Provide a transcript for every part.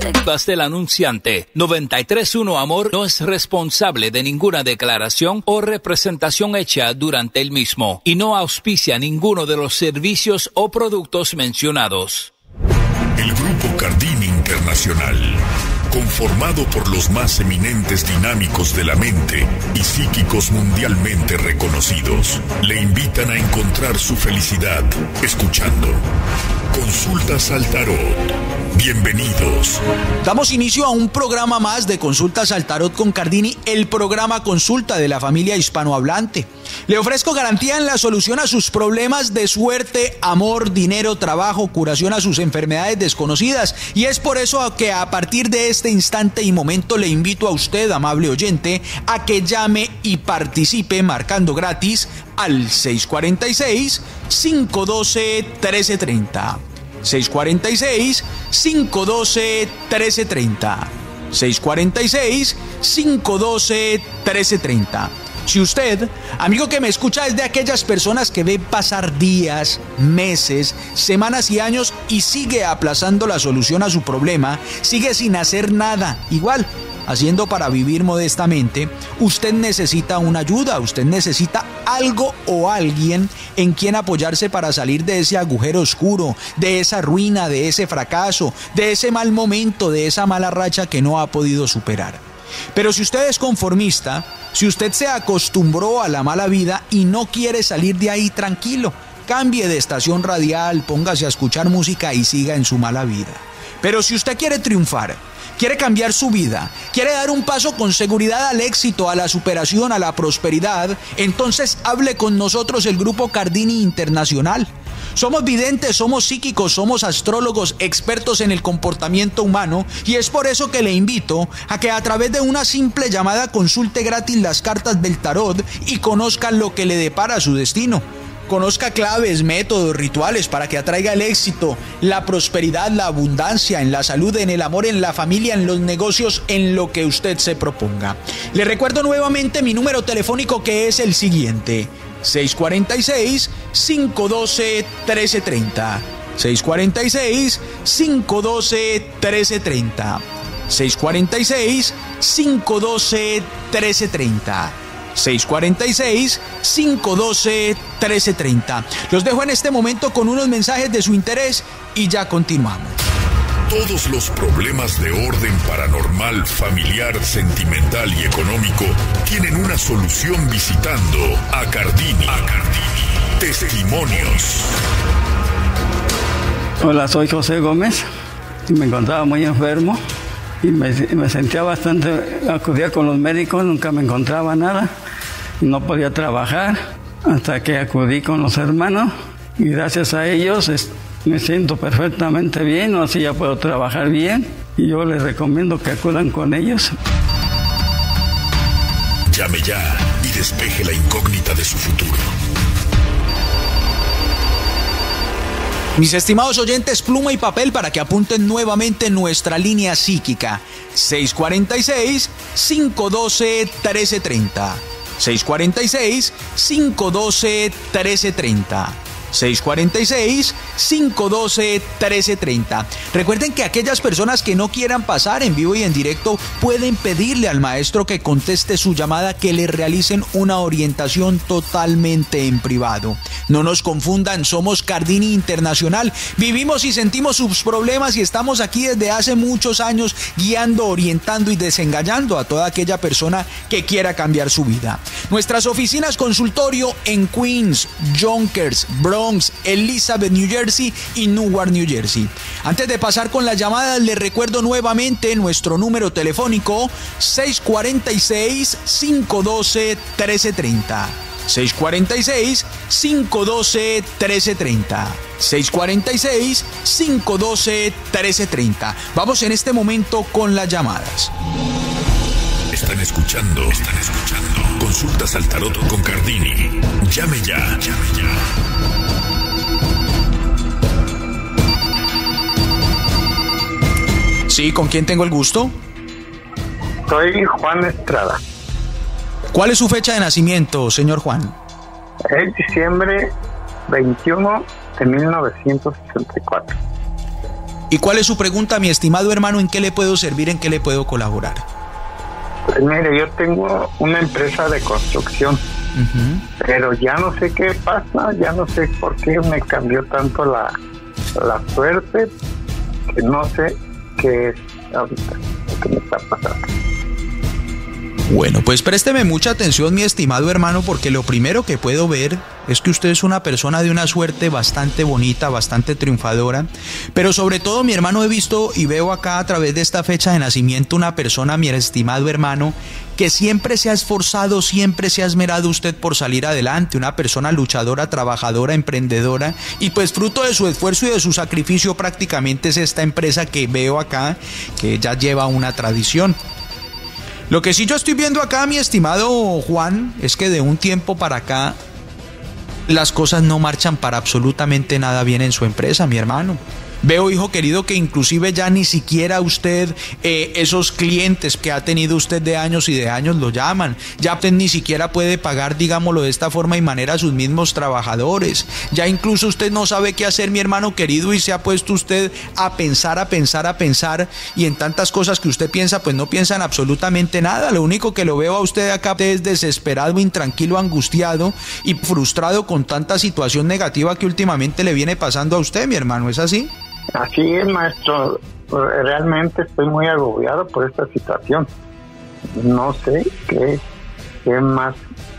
Del anunciante. 93.1 Amor no es responsable de ninguna declaración o representación hecha durante el mismo y no auspicia ninguno de los servicios o productos mencionados. El Grupo Cardini Internacional, conformado por los más eminentes dinámicos de la mente y psíquicos mundialmente reconocidos, le invitan a encontrar su felicidad escuchando Consultas al Tarot. Bienvenidos. Damos inicio a un programa más de Consultas al Tarot con Cardini, el programa consulta de la familia hispanohablante. Le ofrezco garantía en la solución a sus problemas de suerte, amor, dinero, trabajo, curación a sus enfermedades desconocidas. Y es por eso que a partir de este instante y momento le invito a usted, amable oyente, a que llame y participe marcando gratis al 646-512-1330. 646-512-1330. 646-512-1330. Si usted, amigo que me escucha, es de aquellas personas que ve pasar días, meses, semanas y años y sigue aplazando la solución a su problema, sigue sin hacer nada, igual, haciendo para vivir modestamente, usted necesita una ayuda, usted necesita algo o alguien en quien apoyarse para salir de ese agujero oscuro, de esa ruina, de ese fracaso, de ese mal momento, de esa mala racha que no ha podido superar. Pero si usted es conformista, si usted se acostumbró a la mala vida y no quiere salir de ahí, tranquilo, cambie de estación radial, póngase a escuchar música y siga en su mala vida. Pero si usted quiere triunfar, quiere cambiar su vida, quiere dar un paso con seguridad al éxito, a la superación, a la prosperidad, entonces hable con nosotros, el Grupo Cardini Internacional. Somos videntes, somos psíquicos, somos astrólogos, expertos en el comportamiento humano, y es por eso que le invito a que a través de una simple llamada consulte gratis las cartas del tarot y conozca lo que le depara su destino. Conozca claves, métodos, rituales para que atraiga el éxito, la prosperidad, la abundancia, en la salud, en el amor, en la familia, en los negocios, en lo que usted se proponga. Le recuerdo nuevamente mi número telefónico, que es el siguiente: 646-512-1330. 646-512-1330. 646-512-1330. 646-512-1330. Los dejo en este momento con unos mensajes de su interés y ya continuamos. Todos los problemas de orden paranormal, familiar, sentimental y económico tienen una solución visitando a Cardini. Testimonios. Hola, soy José Gómez y me encontraba muy enfermo y me sentía bastante, acudía con los médicos, nunca me encontraba nada, no podía trabajar hasta que acudí con los hermanos y gracias a ellos me siento perfectamente bien, así ya puedo trabajar bien y yo les recomiendo que acudan con ellos. Llame ya y despeje la incógnita de su futuro. Mis estimados oyentes, pluma y papel para que apunten nuevamente nuestra línea psíquica: 646-512-1330. 646-512-1330. 646-512-1330. Recuerden que aquellas personas que no quieran pasar en vivo y en directo pueden pedirle al maestro que conteste su llamada, que le realicen una orientación totalmente en privado. No nos confundan, somos Cardini Internacional. Vivimos y sentimos sus problemas y estamos aquí desde hace muchos años guiando, orientando y desengañando a toda aquella persona que quiera cambiar su vida. Nuestras oficinas consultorio en Queens, Yonkers, Bronx, Elizabeth, New Jersey y Newark, New Jersey. Antes de pasar con las llamadas, les recuerdo nuevamente nuestro número telefónico: 646-512-1330. 646-512-1330. 646-512-1330. Vamos en este momento con las llamadas. Están escuchando. Consultas al Tarot con Cardini. Llame ya. Sí, ¿con quién tengo el gusto? Soy Juan Estrada. ¿Cuál es su fecha de nacimiento, señor Juan? Es diciembre 21 de 1964. ¿Y cuál es su pregunta, mi estimado hermano? ¿En qué le puedo servir? ¿En qué le puedo colaborar? Pues mire, yo tengo una empresa de construcción, pero ya no sé qué pasa, ya no sé por qué me cambió tanto la suerte, que no sé qué es ahorita lo que me está pasando. Bueno, pues présteme mucha atención, mi estimado hermano, porque lo primero que puedo ver es que usted es una persona de una suerte bastante bonita, bastante triunfadora, pero sobre todo, mi hermano, he visto y veo acá a través de esta fecha de nacimiento una persona, mi estimado hermano, que siempre se ha esforzado, siempre se ha esmerado usted por salir adelante, una persona luchadora, trabajadora, emprendedora, y pues fruto de su esfuerzo y de su sacrificio prácticamente es esta empresa que veo acá, que ya lleva una tradición. Lo que sí yo estoy viendo acá, mi estimado Juan, es que de un tiempo para acá las cosas no marchan para absolutamente nada bien en su empresa, mi hermano. Veo, hijo querido, que inclusive ya ni siquiera usted, esos clientes que ha tenido usted de años y de años lo llaman. Ya usted ni siquiera puede pagar, digámoslo de esta forma y manera, a sus mismos trabajadores. Ya incluso usted no sabe qué hacer, mi hermano querido, y se ha puesto usted a pensar, y en tantas cosas que usted piensa, pues no piensan absolutamente nada. Lo único que lo veo a usted acá es desesperado, intranquilo, angustiado y frustrado con tanta situación negativa que últimamente le viene pasando a usted, mi hermano. ¿Es así? Así es, maestro. Realmente estoy muy agobiado por esta situación. No sé qué más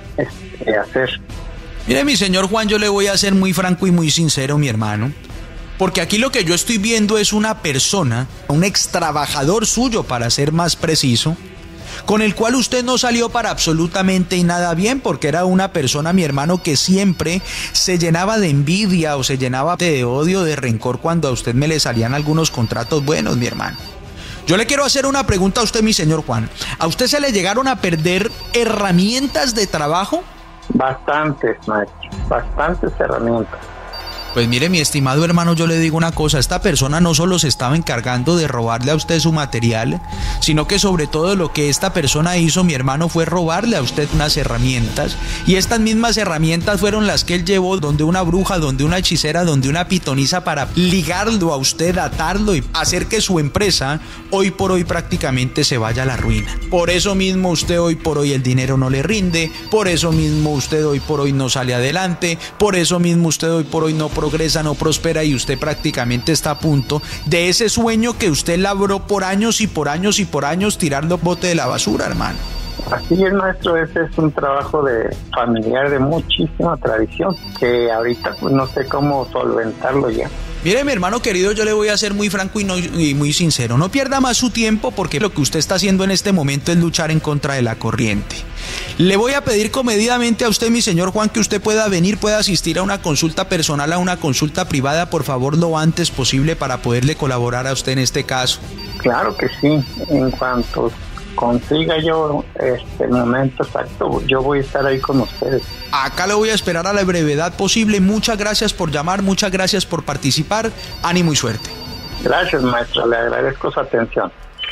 hacer. Mire, mi señor Juan, yo le voy a ser muy franco y muy sincero, mi hermano. Porque aquí lo que yo estoy viendo es una persona, un ex trabajador suyo, para ser más preciso, con el cual usted no salió para absolutamente y nada bien, porque era una persona, mi hermano, que siempre se llenaba de envidia o se llenaba de odio, de rencor cuando a usted me le salían algunos contratos buenos, mi hermano. Yo le quiero hacer una pregunta a usted, mi señor Juan. ¿A usted se le llegaron a perder herramientas de trabajo? Bastantes, maestro, bastantes herramientas. Pues mire, mi estimado hermano, yo le digo una cosa, esta persona no solo se estaba encargando de robarle a usted su material, sino que sobre todo lo que esta persona hizo, mi hermano, fue robarle a usted unas herramientas, y estas mismas herramientas fueron las que él llevó donde una bruja, donde una hechicera, donde una pitonisa, para ligarlo a usted, atarlo y hacer que su empresa hoy por hoy prácticamente se vaya a la ruina. Por eso mismo usted hoy por hoy el dinero no le rinde, por eso mismo usted hoy por hoy no sale adelante, por eso mismo usted hoy por hoy no progresa, no prospera, y usted prácticamente está a punto de ese sueño que usted labró por años y por años y por años, tirarlo bote de la basura, hermano. Así es, maestro, ese es un trabajo de familiar de muchísima tradición, que ahorita pues no sé cómo solventarlo ya. Mire, mi hermano querido, yo le voy a ser muy franco y muy sincero. No pierda más su tiempo, porque lo que usted está haciendo en este momento es luchar en contra de la corriente. Le voy a pedir comedidamente a usted, mi señor Juan, que usted pueda venir, pueda asistir a una consulta personal, a una consulta privada, por favor, lo antes posible, para poderle colaborar a usted en este caso. Claro que sí. En cuanto consiga yo el momento exacto, yo voy a estar ahí con ustedes. Acá lo voy a esperar a la brevedad posible. Muchas gracias por llamar, muchas gracias por participar. Ánimo y suerte. Gracias, maestro, le agradezco su atención.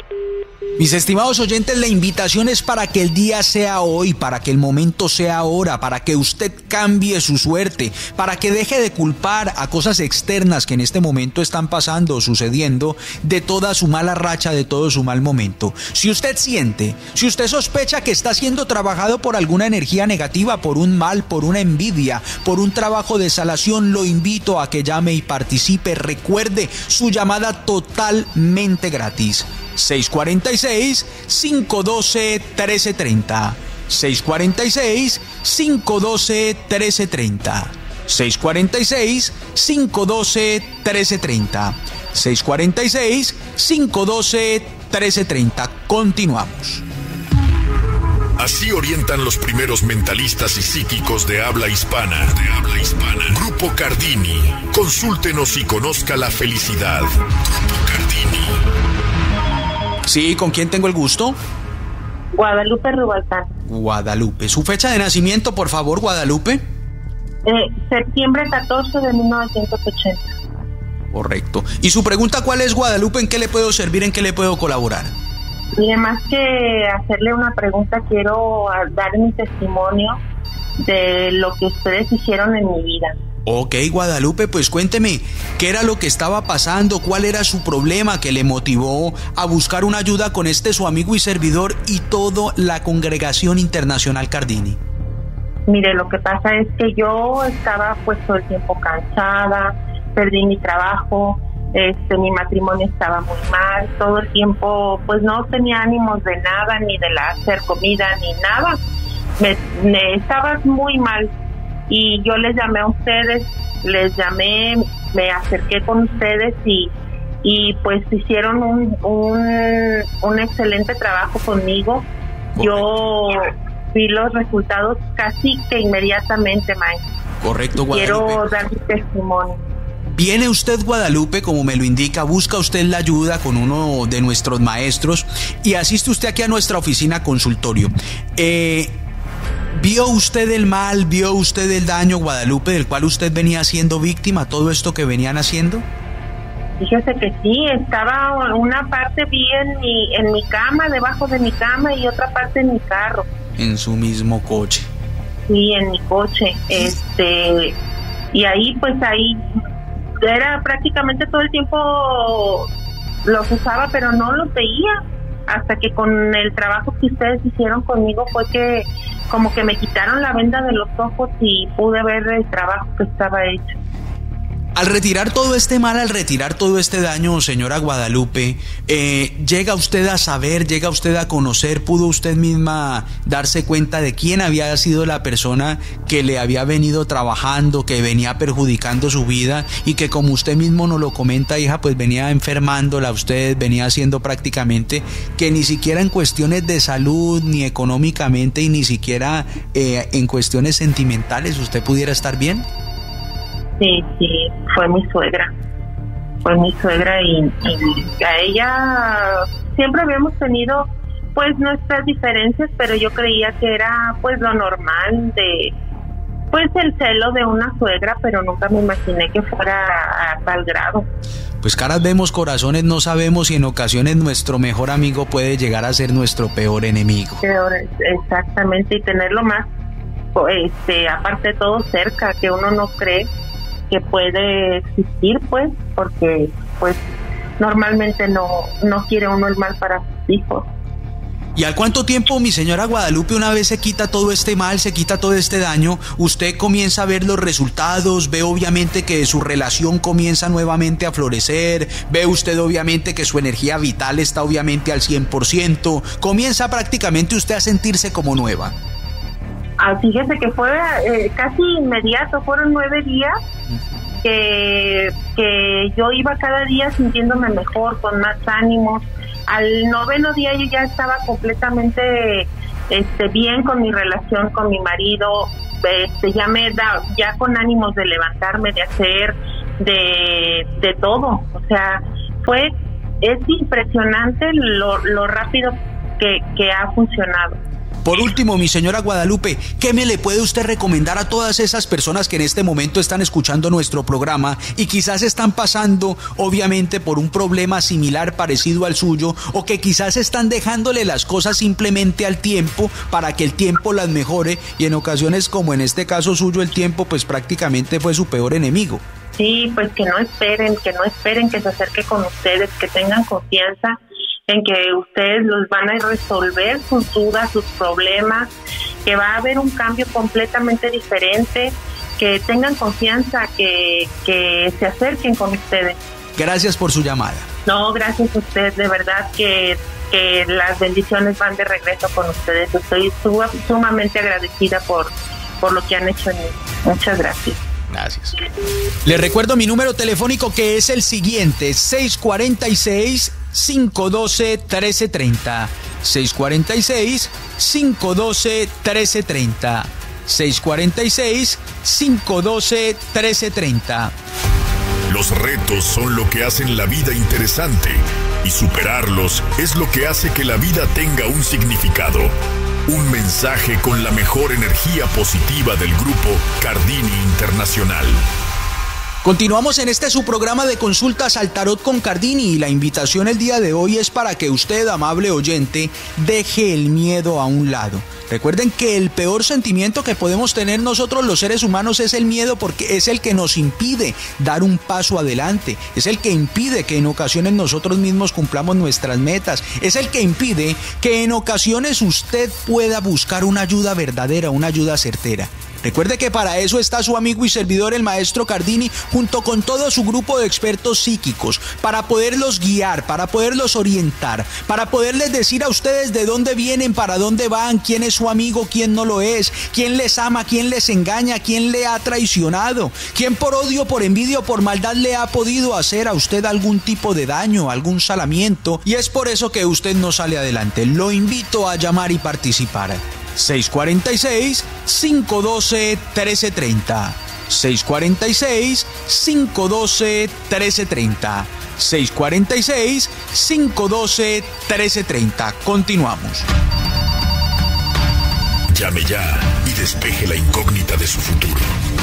Mis estimados oyentes, la invitación es para que el día sea hoy, para que el momento sea ahora, para que usted cambie su suerte, para que deje de culpar a cosas externas que en este momento están pasando o sucediendo, de toda su mala racha, de todo su mal momento. Si usted siente, si usted sospecha que está siendo trabajado por alguna energía negativa, por un mal, por una envidia, por un trabajo de salación, lo invito a que llame y participe. Recuerde, su llamada totalmente gratis. 646-512-1330. 646-512-1330. 646-512-1330. 646-512-1330. Continuamos. Así orientan los primeros mentalistas y psíquicos de habla hispana. Grupo Cardini. Consúltenos y conozca la felicidad. Grupo Cardini. Sí, ¿con quién tengo el gusto? Guadalupe Rubalcán. Guadalupe. ¿Su fecha de nacimiento, por favor, Guadalupe? Septiembre 14 de 1980. Correcto. ¿Y su pregunta cuál es, Guadalupe? ¿En qué le puedo servir? ¿En qué le puedo colaborar? Mire, más que hacerle una pregunta, quiero dar mi testimonio de lo que ustedes hicieron en mi vida. Ok, Guadalupe, pues cuénteme, ¿qué era lo que estaba pasando? ¿Cuál era su problema que le motivó a buscar una ayuda con su amigo y servidor y toda la Congregación Internacional Cardini? Mire, lo que pasa es que yo estaba pues todo el tiempo cansada, perdí mi trabajo, mi matrimonio estaba muy mal, todo el tiempo pues no tenía ánimos de nada, ni de hacer comida, ni nada. Me estaba muy mal. Y yo les llamé a ustedes, me acerqué con ustedes y pues hicieron un excelente trabajo conmigo. Correcto. Yo vi los resultados casi que inmediatamente, maestro. Correcto, Guadalupe. Quiero dar mi testimonio. Viene usted, Guadalupe, como me lo indica, busca usted la ayuda con uno de nuestros maestros y asiste usted aquí a nuestra oficina consultorio. ¿Vio usted el mal, vio usted el daño, Guadalupe, del cual usted venía siendo víctima, todo esto que venían haciendo? Fíjese que sí, estaba una parte vi en mi cama, debajo de mi cama, y otra parte en mi carro. En su mismo coche. Sí, en mi coche. Y ahí era prácticamente todo el tiempo los usaba, pero no los veía. Hasta que con el trabajo que ustedes hicieron conmigo fue que como que me quitaron la venda de los ojos y pude ver el trabajo que estaba hecho. Al retirar todo este mal, al retirar todo este daño, señora Guadalupe, llega usted a saber, llega usted a conocer, pudo usted misma darse cuenta de quién había sido la persona que le había venido trabajando, que venía perjudicando su vida y que, como usted mismo nos lo comenta, hija, pues venía enfermándola a usted, venía haciendo prácticamente que ni siquiera en cuestiones de salud, ni económicamente y ni siquiera en cuestiones sentimentales usted pudiera estar bien. Sí, fue mi suegra y a ella siempre habíamos tenido pues nuestras diferencias, pero yo creía que era pues lo normal de pues el celo de una suegra, pero nunca me imaginé que fuera a tal grado. Pues caras vemos, corazones no sabemos, y en ocasiones nuestro mejor amigo puede llegar a ser nuestro peor enemigo. Exactamente, y tenerlo más aparte de todo cerca, que uno no cree que puede existir, pues, porque pues normalmente no quiere uno el mal para sus hijos. ¿Y al cuánto tiempo, mi señora Guadalupe, una vez se quita todo este mal, se quita todo este daño, usted comienza a ver los resultados, ve obviamente que su relación comienza nuevamente a florecer, ve usted obviamente que su energía vital está obviamente al 100%, comienza prácticamente usted a sentirse como nueva? Fíjese que fue casi inmediato, fueron 9 días que yo iba cada día sintiéndome mejor, con más ánimos. Al 9º día yo ya estaba completamente bien con mi relación con mi marido, ya con ánimos de levantarme, de hacer, de todo. O sea, es impresionante lo rápido que ha funcionado. Por último, mi señora Guadalupe, ¿qué me le puede usted recomendar a todas esas personas que en este momento están escuchando nuestro programa y quizás están pasando, obviamente, por un problema similar, parecido al suyo, o que quizás están dejándole las cosas simplemente al tiempo para que el tiempo las mejore, y en ocasiones, como en este caso suyo, el tiempo pues prácticamente fue su peor enemigo? Sí, pues que no esperen, que se acerque con ustedes, que tengan confianza en que ustedes los van a resolver sus dudas, sus problemas, que va a haber un cambio completamente diferente, que tengan confianza, que se acerquen con ustedes. Gracias por su llamada. No, gracias a usted, de verdad que las bendiciones van de regreso con ustedes. Estoy sumamente agradecida por lo que han hecho en mí. Muchas gracias. Gracias. Les recuerdo mi número telefónico, que es el siguiente: 646-512-1330. 646-512-1330. 646-512-1330. Los retos son lo que hacen la vida interesante, y superarlos es lo que hace que la vida tenga un significado. Un mensaje con la mejor energía positiva del grupo Cardini Internacional. Continuamos en este su programa de consultas al tarot con Cardini y la invitación el día de hoy es para que usted, amable oyente, deje el miedo a un lado. Recuerden que el peor sentimiento que podemos tener nosotros los seres humanos es el miedo, porque es el que nos impide dar un paso adelante, es el que impide que en ocasiones nosotros mismos cumplamos nuestras metas, es el que impide que en ocasiones usted pueda buscar una ayuda verdadera, una ayuda certera. Recuerde que para eso está su amigo y servidor el maestro Cardini junto con todo su grupo de expertos psíquicos, para poderlos guiar, para poderlos orientar, para poderles decir a ustedes de dónde vienen, para dónde van, quién es su amigo, quién no lo es, quién les ama, quién les engaña, quién le ha traicionado, quién por odio, por envidia o por maldad le ha podido hacer a usted algún tipo de daño, algún salamiento, y es por eso que usted no sale adelante. Lo invito a llamar y participar. 646-512-1330. 646-512-1330. 646-512-1330. Continuamos. Llame ya y despeje la incógnita de su futuro.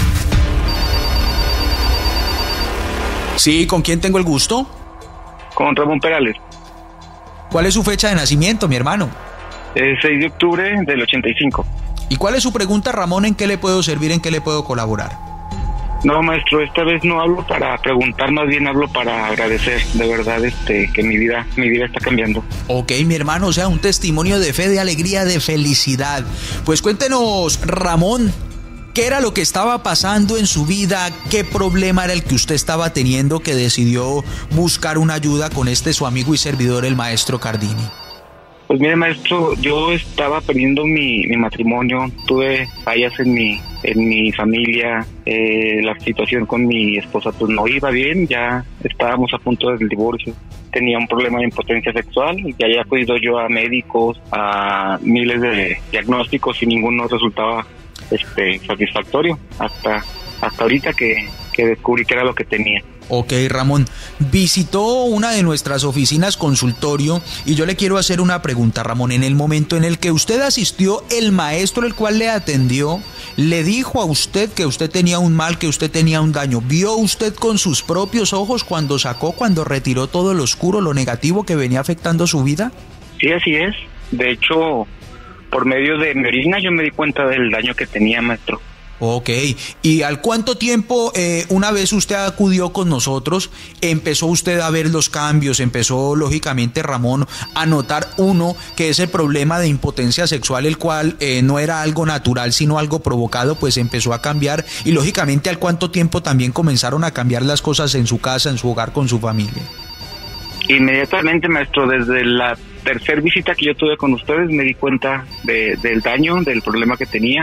Sí, ¿con quién tengo el gusto? Con Ramón Perales. ¿Cuál es su fecha de nacimiento, mi hermano? 6 de octubre del 85. ¿Y cuál es su pregunta, Ramón? ¿En qué le puedo servir? ¿En qué le puedo colaborar? No, maestro, esta vez no hablo para preguntar, más bien hablo para agradecer, de verdad, que mi vida está cambiando. Ok, mi hermano, o sea, un testimonio de fe, de alegría, de felicidad. Pues cuéntenos, Ramón, ¿qué era lo que estaba pasando en su vida? ¿Qué problema era el que usted estaba teniendo que decidió buscar una ayuda con su amigo y servidor, el maestro Cardini? Pues mire, maestro, yo estaba perdiendo mi matrimonio, tuve fallas en mi familia, la situación con mi esposa pues no iba bien, ya estábamos a punto del divorcio, tenía un problema de impotencia sexual, ya había acudido yo a médicos, a miles de diagnósticos y ninguno resultaba satisfactorio, hasta ahorita que descubrí que era lo que tenía. Ok, Ramón, visitó una de nuestras oficinas consultorio y yo le quiero hacer una pregunta, Ramón. En el momento en el que usted asistió, el maestro el cual le atendió, le dijo a usted que usted tenía un mal, que usted tenía un daño. ¿Vio usted con sus propios ojos cuando retiró todo lo oscuro, lo negativo que venía afectando su vida? Sí, así es. De hecho, por medio de mi orina yo me di cuenta del daño que tenía, maestro. Ok, ¿y al cuánto tiempo, una vez usted acudió con nosotros, empezó usted a ver los cambios, empezó lógicamente, Ramón, a notar que ese problema de impotencia sexual, el cual no era algo natural sino algo provocado, pues empezó a cambiar, y lógicamente al cuánto tiempo también comenzaron a cambiar las cosas en su casa, en su hogar, con su familia? Inmediatamente, maestro, desde la tercera visita que yo tuve con ustedes me di cuenta del daño, del problema que tenía.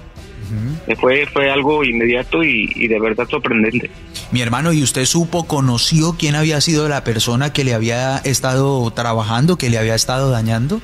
Fue algo inmediato y de verdad sorprendente. Mi hermano, ¿y usted conoció quién había sido la persona que le había estado trabajando, que le había estado dañando?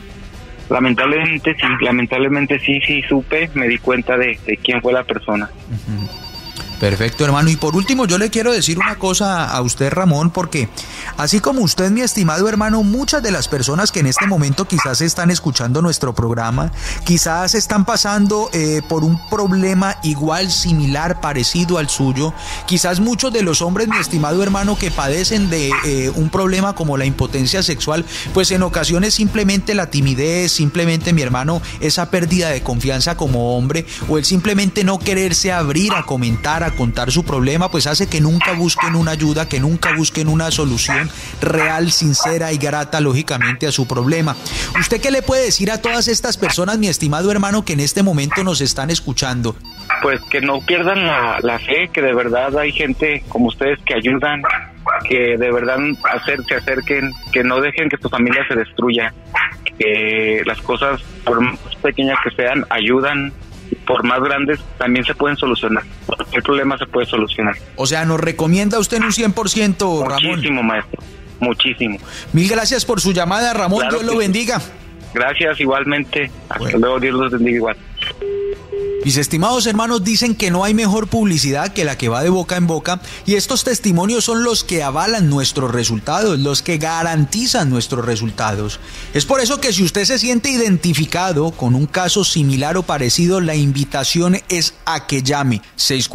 Lamentablemente sí supe, me di cuenta de quién fue la persona. Perfecto, hermano. Y por último, yo le quiero decir una cosa a usted, Ramón, porque así como usted, mi estimado hermano, muchas de las personas que en este momento quizás están escuchando nuestro programa, quizás están pasando por un problema igual, similar, parecido al suyo. Quizás muchos de los hombres, mi estimado hermano, que padecen de un problema como la impotencia sexual, pues en ocasiones simplemente la timidez, simplemente, mi hermano, esa pérdida de confianza como hombre, o el simplemente no quererse abrir a comentar, a contar su problema, pues hace que nunca busquen una ayuda, que nunca busquen una solución real, sincera y grata, lógicamente, a su problema. ¿Usted qué le puede decir a todas estas personas, mi estimado hermano, que en este momento nos están escuchando? Pues que no pierdan la fe, que de verdad hay gente como ustedes que ayudan, que de verdad se acerquen, que no dejen que su familia se destruya, que las cosas, por más pequeñas que sean, ayudan. Por más grandes también se pueden solucionar. El problema se puede solucionar. O sea, ¿nos recomienda usted en un 100%, Ramón? Muchísimo, maestro. Muchísimo. Mil gracias por su llamada, Ramón. Claro, Dios lo bendiga. Gracias, igualmente. Hasta luego, Dios los bendiga igual. Mis estimados hermanos, dicen que no hay mejor publicidad que la que va de boca en boca, y estos testimonios son los que avalan nuestros resultados, los que garantizan nuestros resultados. Es por eso que si usted se siente identificado con un caso similar o parecido, la invitación es a que llame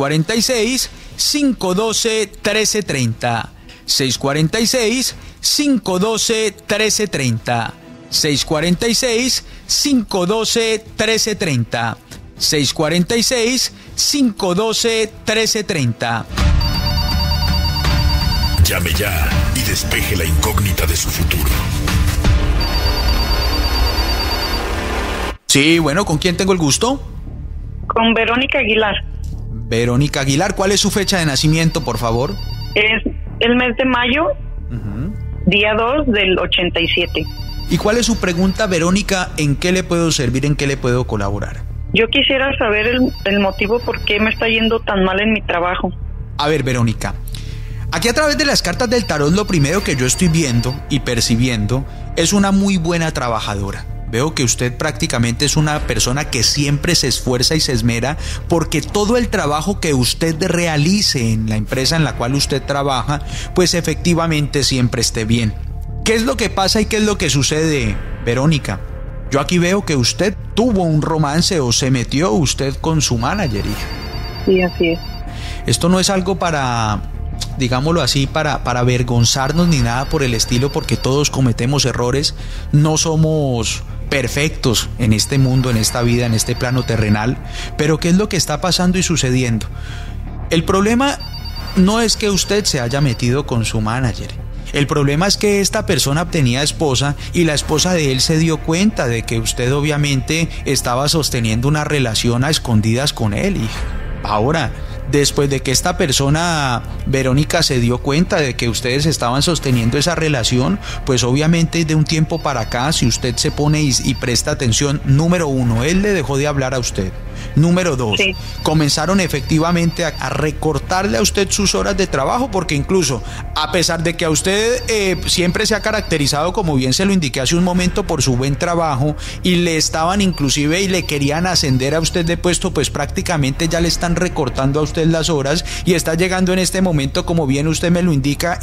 646-512-1330. 646-512-1330. 646-512-1330. 646-512-1330. Llame ya y despeje la incógnita de su futuro. Sí, bueno, ¿con quién tengo el gusto? Con Verónica Aguilar. Verónica Aguilar, ¿cuál es su fecha de nacimiento, por favor? Es el mes de mayo, día 2 del 87. ¿Y cuál es su pregunta, Verónica? ¿En qué le puedo servir? ¿En qué le puedo colaborar? Yo quisiera saber el motivo por qué me está yendo tan mal en mi trabajo. A ver, Verónica, aquí a través de las cartas del tarot, lo primero que yo estoy viendo y percibiendo es una muy buena trabajadora. Veo que usted prácticamente es una persona que siempre se esfuerza y se esmera porque todo el trabajo que usted realice en la empresa en la cual usted trabaja, pues efectivamente siempre esté bien. ¿Qué es lo que pasa y qué es lo que sucede, Verónica? Yo aquí veo que usted tuvo un romance o se metió usted con su manager, hija. Sí, así es. Esto no es algo para, digámoslo así, para avergonzarnos ni nada por el estilo, porque todos cometemos errores, no somos perfectos en este mundo, en esta vida, en este plano terrenal. Pero ¿qué es lo que está pasando y sucediendo? El problema no es que usted se haya metido con su manager. El problema es que esta persona tenía esposa y la esposa de él se dio cuenta de que usted obviamente estaba sosteniendo una relación a escondidas con él, hija. Ahora, después de que esta persona, Verónica, se dio cuenta de que ustedes estaban sosteniendo esa relación, pues obviamente de un tiempo para acá, si usted se pone y presta atención, número 1, él le dejó de hablar a usted. Número 2, sí, comenzaron efectivamente a recortarle a usted sus horas de trabajo, porque incluso, a pesar de que a usted siempre se ha caracterizado, como bien se lo indiqué hace un momento, por su buen trabajo, y le estaban inclusive y le querían ascender a usted de puesto, pues prácticamente ya le están recortando a usted las horas y está llegando en este momento, como bien usted me lo indica,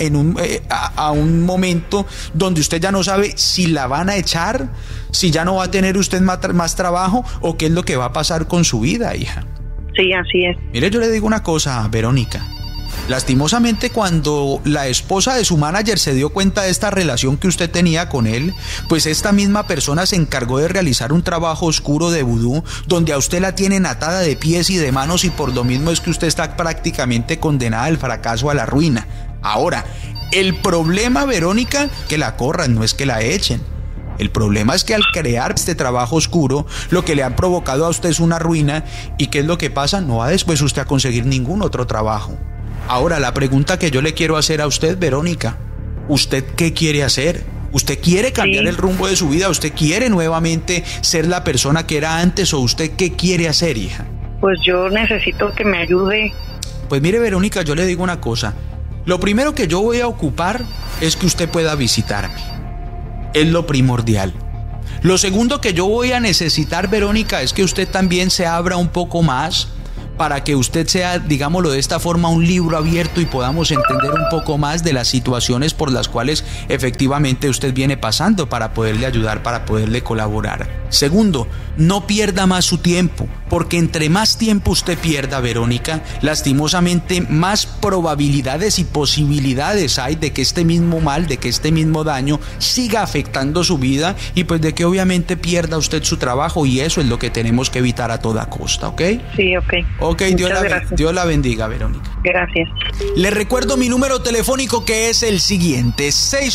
a un momento donde usted ya no sabe si la van a echar, si ya no va a tener usted más trabajo o qué es lo que va a pasar con su vida, hija. Sí, así es. Mire, yo le digo una cosa, Verónica. Lastimosamente, cuando la esposa de su manager se dio cuenta de esta relación que usted tenía con él, pues esta misma persona se encargó de realizar un trabajo oscuro de vudú, donde a usted la tienen atada de pies y de manos, y por lo mismo es que usted está prácticamente condenada al fracaso, a la ruina. Ahora, el problema, Verónica, que la corran, no es que la echen. El problema es que al crear este trabajo oscuro, lo que le han provocado a usted es una ruina. ¿Y qué es lo que pasa? No va después usted a conseguir ningún otro trabajo. Ahora, la pregunta que yo le quiero hacer a usted, Verónica, ¿usted qué quiere hacer? ¿Usted quiere cambiar el rumbo de su vida? ¿Usted quiere nuevamente ser la persona que era antes? ¿O usted qué quiere hacer, hija? Pues yo necesito que me ayude. Pues mire, Verónica, yo le digo una cosa. Lo primero que yo voy a ocupar es que usted pueda visitarme. Es lo primordial. Lo segundo que yo voy a necesitar, Verónica, es que usted también se abra un poco más, para que usted sea, digámoslo de esta forma, un libro abierto y podamos entender un poco más de las situaciones por las cuales efectivamente usted viene pasando, para poderle ayudar, para poderle colaborar. Segundo, no pierda más su tiempo, porque entre más tiempo usted pierda, Verónica, lastimosamente más probabilidades y posibilidades hay de que este mismo mal, de que este mismo daño siga afectando su vida, y pues de que obviamente pierda usted su trabajo, y eso es lo que tenemos que evitar a toda costa, ¿ok? Sí, ok. Ok, Dios la bendiga, Verónica. Gracias. Le recuerdo mi número telefónico, que es el siguiente: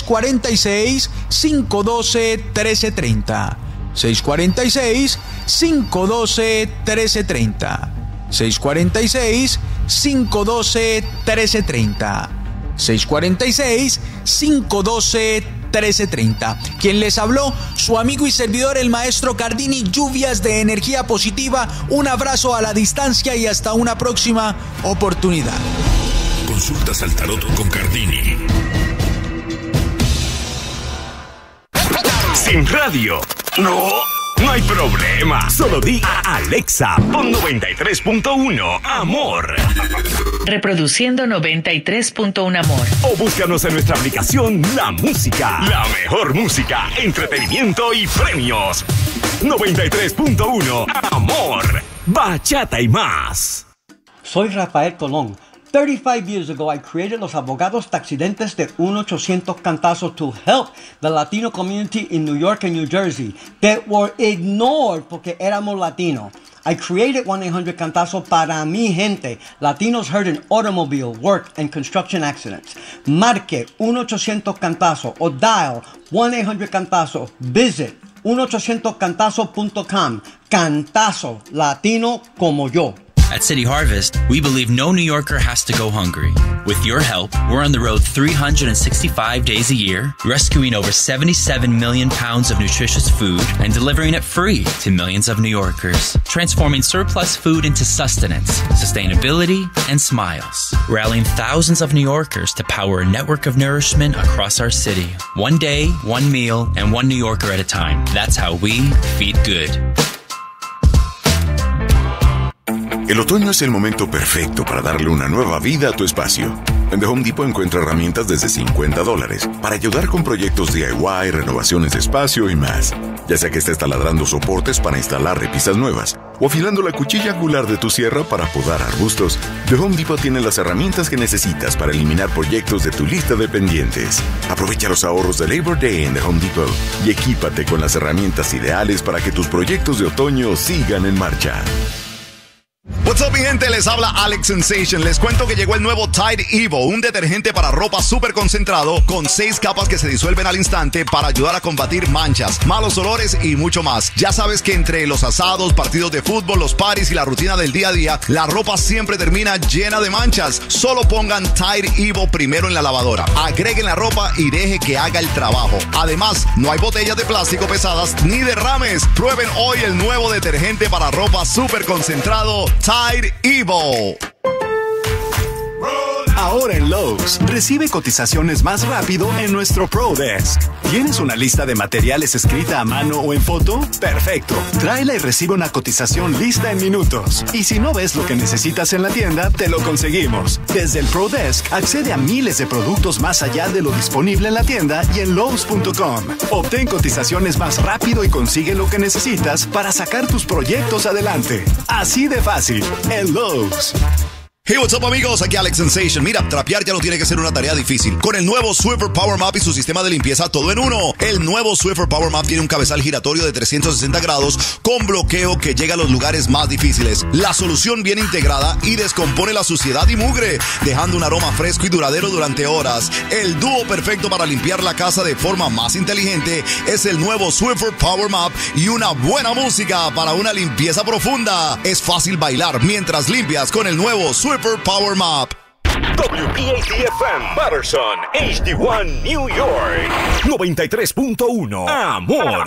646-512-1330. 646-512-1330. 646-512-1330. 646-512-1330. Quien les habló, su amigo y servidor, el maestro Cardini. Lluvias de energía positiva. Un abrazo a la distancia y hasta una próxima oportunidad. Consultas al tarot con Cardini. Sin radio. No No hay problema. Solo di a Alexa, pon 93.1 Amor. Reproduciendo 93.1 Amor. O búscanos en nuestra aplicación La Música. La mejor música, entretenimiento y premios. 93.1 Amor. Bachata y más. Soy Rafael Colón. 35 years ago, I created los abogados taxidentes de 1-800-CANTAZO to help the Latino community in New York and New Jersey that were ignored porque éramos latinos. I created 1-800-CANTAZO para mi gente, latinos hurt in automobile, work, and construction accidents. Marque 1-800-CANTAZO o dial 1-800-CANTAZO. Visit 1-800-CANTAZO.com. Cantazo, latino como yo. At City Harvest, we believe no New Yorker has to go hungry. With your help, we're on the road 365 days a year, rescuing over 77 million pounds of nutritious food and delivering it free to millions of New Yorkers, transforming surplus food into sustenance, sustainability, and smiles, rallying thousands of New Yorkers to power a network of nourishment across our city. One day, one meal, and one New Yorker at a time. That's how we feed good. El otoño es el momento perfecto para darle una nueva vida a tu espacio. En The Home Depot encuentra herramientas desde $50 para ayudar con proyectos DIY, renovaciones de espacio y más. Ya sea que estés taladrando soportes para instalar repisas nuevas o afilando la cuchilla angular de tu sierra para podar arbustos, The Home Depot tiene las herramientas que necesitas para eliminar proyectos de tu lista de pendientes. Aprovecha los ahorros de Labor Day en The Home Depot y equípate con las herramientas ideales para que tus proyectos de otoño sigan en marcha. What's up, mi gente? Les habla Alex Sensation. Les cuento que llegó el nuevo Tide Evo, un detergente para ropa súper concentrado con 6 capas que se disuelven al instante para ayudar a combatir manchas, malos olores y mucho más. Ya sabes que entre los asados, partidos de fútbol, los parties y la rutina del día a día, la ropa siempre termina llena de manchas. Solo pongan Tide Evo primero en la lavadora, agreguen la ropa y deje que haga el trabajo. Además, no hay botellas de plástico pesadas ni derrames. Prueben hoy el nuevo detergente para ropa súper concentrado Tide Evo. Ahora en Lowe's, recibe cotizaciones más rápido en nuestro Pro Desk. ¿Tienes una lista de materiales escrita a mano o en foto? Perfecto. Tráela y recibe una cotización lista en minutos. Y si no ves lo que necesitas en la tienda, te lo conseguimos. Desde el Pro Desk, accede a miles de productos más allá de lo disponible en la tienda y en Lowe's.com. Obtén cotizaciones más rápido y consigue lo que necesitas para sacar tus proyectos adelante. Así de fácil, en Lowe's. Hey, what's up, amigos? Aquí Alex Sensation. Mira, trapear ya no tiene que ser una tarea difícil. Con el nuevo Swiffer Power Mop y su sistema de limpieza todo en uno. El nuevo Swiffer Power Mop tiene un cabezal giratorio de 360 grados con bloqueo que llega a los lugares más difíciles. La solución viene integrada y descompone la suciedad y mugre, dejando un aroma fresco y duradero durante horas. El dúo perfecto para limpiar la casa de forma más inteligente es el nuevo Swiffer Power Mop y una buena música para una limpieza profunda. Es fácil bailar mientras limpias con el nuevo Swiffer Power Mop. WPAT-FM, Patterson, HD1, New York. 93.1 Amor.